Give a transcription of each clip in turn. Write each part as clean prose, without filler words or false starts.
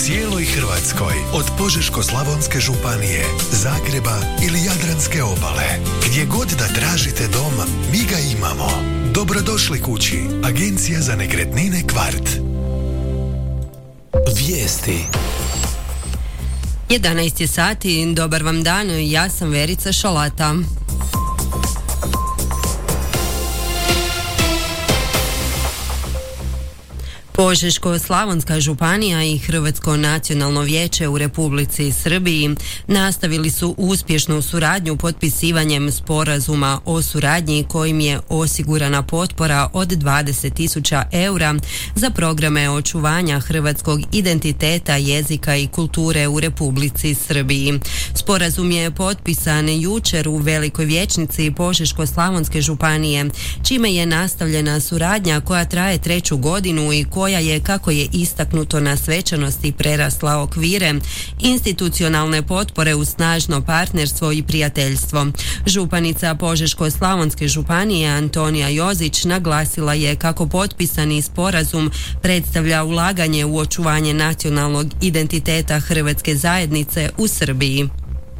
cijeloj Hrvatskoj, od Požeško-slavonske županije, Zagreba ili Jadranske obale. Gdje god da tražite dom, mi ga imamo. Dobrodošli kući. Agencija za nekretnine Kvart. Vijesti. 11 je sati, dobar vam dan, ja sam Verica Šalata. Požeško-slavonska županija i Hrvatsko nacionalno vijeće u Republici Srbiji nastavili su uspješnu suradnju potpisivanjem sporazuma o suradnji kojim je osigurana potpora od 20.000 eura za programe očuvanja hrvatskog identiteta, jezika i kulture u Republici Srbiji. Sporazum je potpisan jučer u Velikoj vijećnici Požeško-slavonske županije, čime je nastavljena suradnja koja traje 3. godinu i koja je, kako je istaknuto na svečanosti, prerasla okvire institucionalne potpore u snažno partnerstvo i prijateljstvo. Županica Požeško-slavonske županije Antonija Jozić naglasila je kako potpisani sporazum predstavlja ulaganje u očuvanje nacionalnog identiteta hrvatske zajednice u Srbiji.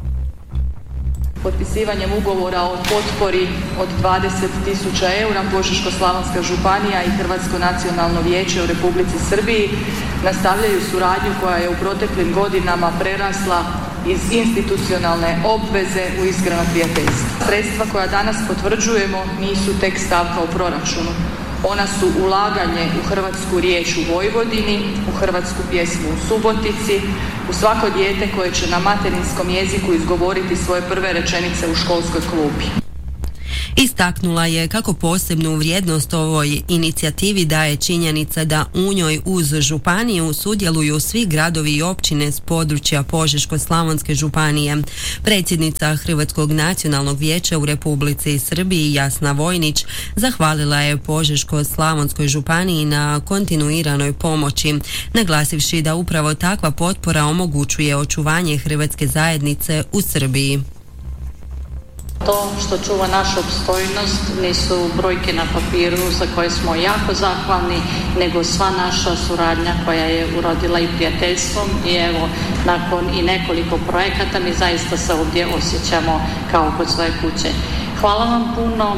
Potpisivanjem ugovora o potpori od 20.000 eura Požeško-slavonska županija i Hrvatsko nacionalno vijeće u Republici Srbiji nastavljaju suradnju koja je u proteklim godinama prerasla iz institucionalne obveze u iskreno prijateljstvo. Sredstva koja danas potvrđujemo nisu tek stavka u proračunu. Ona su ulaganje u hrvatsku riječ u Vojvodini, u hrvatsku pjesmu u Subotici, u svako dijete koje će na materinskom jeziku izgovoriti svoje prve rečenice u školskoj klupi. Istaknula je kako posebnu vrijednost ovoj inicijativi daje činjenica da u njoj uz županiju sudjeluju svi gradovi i općine s područja Požeško-slavonske županije. Predsjednica Hrvatskog nacionalnog vijeća u Republici Srbiji Jasna Vojnić zahvalila je Požeško-slavonskoj županiji na kontinuiranoj pomoći, naglasivši da upravo takva potpora omogućuje očuvanje hrvatske zajednice u Srbiji. To što čuva našu opstojnost nisu brojke na papiru za koje smo jako zahvalni, nego sva naša suradnja koja je urodila i prijateljstvom i evo, nakon i nekoliko projekata mi zaista se ovdje osjećamo kao kod svoje kuće. Hvala vam puno.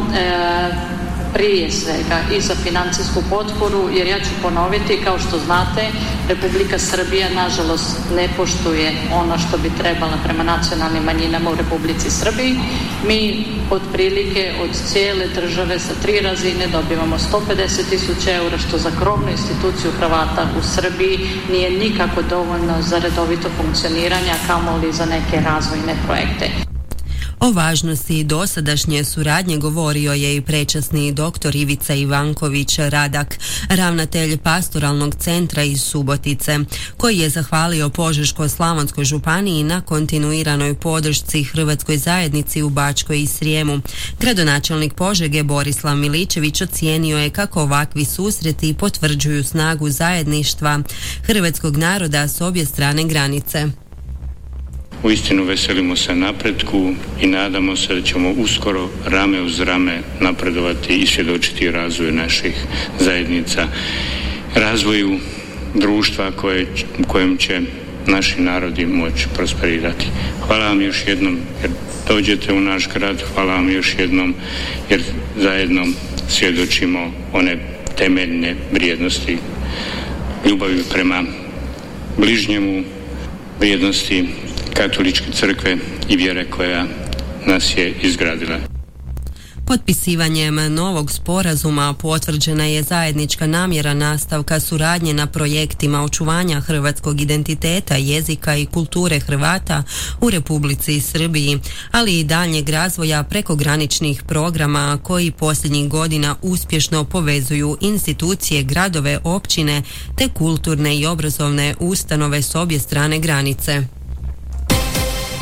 Prije svega i za financijsku potporu, jer ja ću ponoviti, kao što znate, Republika Srbija nažalost ne poštuje ono što bi trebala prema nacionalnim manjinama u Republici Srbiji. Mi otprilike od cijele države sa 3 razine dobivamo 150.000 eura, što za krovnu instituciju Hrvata u Srbiji nije nikako dovoljno za redovito funkcioniranje, a kamoli za neke razvojne projekte. O važnosti dosadašnje suradnje govorio je i prečasni doktor Ivica Ivanković Radak, ravnatelj pastoralnog centra iz Subotice, koji je zahvalio Požeško-slavonskoj županiji na kontinuiranoj podršci hrvatskoj zajednici u Bačkoj i Srijemu. Gradonačelnik Požege Borislav Miličević ocijenio je kako ovakvi susreti potvrđuju snagu zajedništva hrvatskog naroda s obje strane granice. Uistinu veselimo se napretku i nadamo se da ćemo uskoro rame uz rame napredovati i svjedočiti razvoju naših zajednica, razvoju društva kojem će naši narodi moći prosperirati. Hvala vam još jednom jer dođete u naš grad, hvala vam još jednom jer zajedno svjedočimo one temeljne vrijednosti ljubavi prema bližnjemu, vrijednosti Katoličke crkve i vjere koja nas je izgradila. Potpisivanjem novog sporazuma potvrđena je zajednička namjera nastavka suradnje na projektima očuvanja hrvatskog identiteta, jezika i kulture Hrvata u Republici Srbiji, ali i daljnjeg razvoja prekograničnih programa koji posljednjih godina uspješno povezuju institucije, gradove, općine te kulturne i obrazovne ustanove s obje strane granice.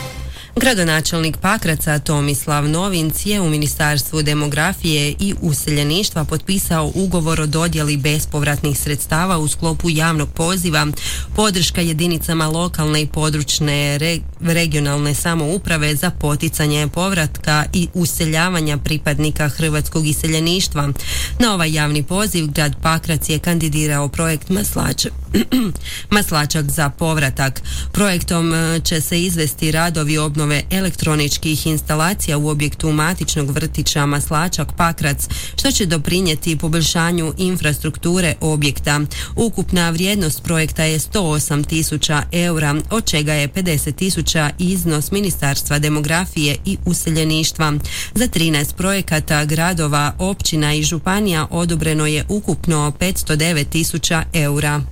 Gradonačelnik Pakraca Tomislav Novinc je u Ministarstvu demografije i useljeništva potpisao ugovor o dodjeli bespovratnih sredstava u sklopu javnog poziva podrška jedinicama lokalne i područne regionalne samouprave za poticanje povratka i useljavanja pripadnika hrvatskog iseljeništva. Na ovaj javni poziv grad Pakrac je kandidirao projekt Maslačak za povratak. Projektom će se izvesti radovi obnove elektroničkih instalacija u objektu matičnog vrtića Maslačak Pakrac, što će doprinijeti poboljšanju infrastrukture objekta. Ukupna vrijednost projekta je 108.000 eura, od čega je 50.000 iznos Ministarstva demografije i useljeništva. Za 13 projekata gradova, općina i županija odobreno je ukupno 509.000 eura.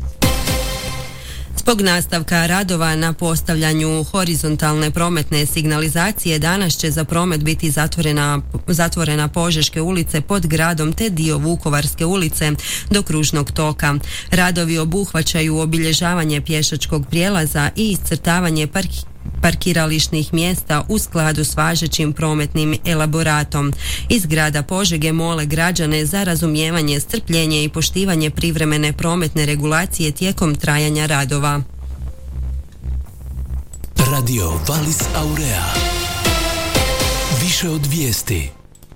Zbog nastavka radova na postavljanju horizontalne prometne signalizacije danas će za promet biti zatvorena Požeške ulice pod gradom te dio Vukovarske ulice do kružnog toka. Radovi obuhvaćaju obilježavanje pješačkog prijelaza i iscrtavanje parkirališnih mjesta u skladu s važećim prometnim elaboratom. Iz grada Požege mole građane za razumijevanje, strpljenje i poštivanje privremene prometne regulacije tijekom trajanja radova. Radio Valis Aurea. Više od vijesti.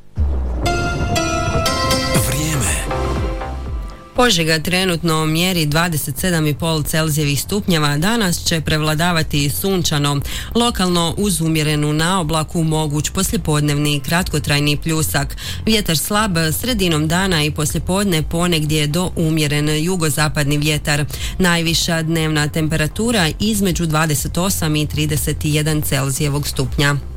Požega trenutno mjeri 27,5 Celzijevih stupnjeva, danas će prevladavati sunčano. Lokalno uz umjerenu naoblaku moguć poslijepodnevni kratkotrajni pljusak. Vjetar slab sredinom dana i poslijepodne ponegdje do umjeren jugozapadni vjetar. Najviša dnevna temperatura između 28 i 31 Celzijevog stupnja.